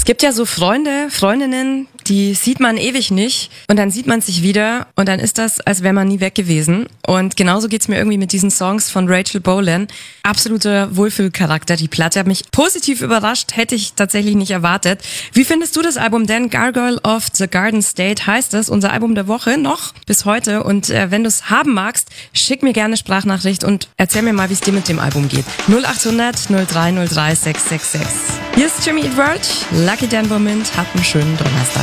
Es gibt ja so Freunde, Freundinnen, die sieht man ewig nicht und dann sieht man sich wieder und dann ist das, als wäre man nie weg gewesen. Und genauso geht's mir irgendwie mit diesen Songs von Rachel Bolan. Absoluter Wohlfühlcharakter, die Platte hat mich positiv überrascht, hätte ich tatsächlich nicht erwartet. Wie findest du das Album denn? Gargoyle of the Garden State heißt es, unser Album der Woche noch bis heute. Und wenn du es haben magst, schick mir gerne eine Sprachnachricht und erzähl mir mal, wie es dir mit dem Album geht. 0800 0303 666. Hier ist Jimmy Eat World. Lucky Dan Beaumont, habt einen schönen Donnerstag.